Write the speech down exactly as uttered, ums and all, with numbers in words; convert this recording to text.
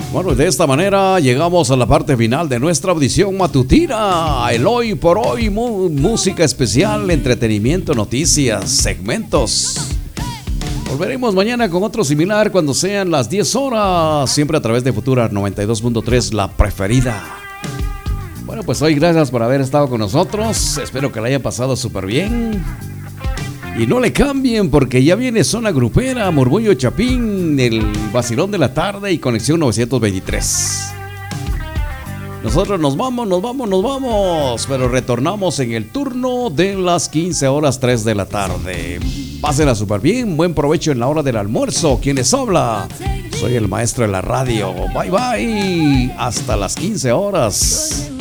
Bueno, de esta manera llegamos a la parte final de nuestra audición matutina. El hoy por hoy, mu- música especial, entretenimiento, noticias, segmentos. Volveremos mañana con otro similar cuando sean las diez horas, siempre a través de Futura noventa y dos punto tres, la preferida. Bueno, pues hoy gracias por haber estado con nosotros. Espero que la haya pasado súper bien. Y no le cambien porque ya viene Zona Grupera, Murmullo Chapín, el vacilón de la tarde y Conexión novecientos veintitrés. Nosotros nos vamos, nos vamos, nos vamos, pero retornamos en el turno de las quince horas tres de la tarde. Pásenla súper bien, buen provecho en la hora del almuerzo. ¿Quién les habla? Soy el maestro de la radio. Bye bye, hasta las quince horas.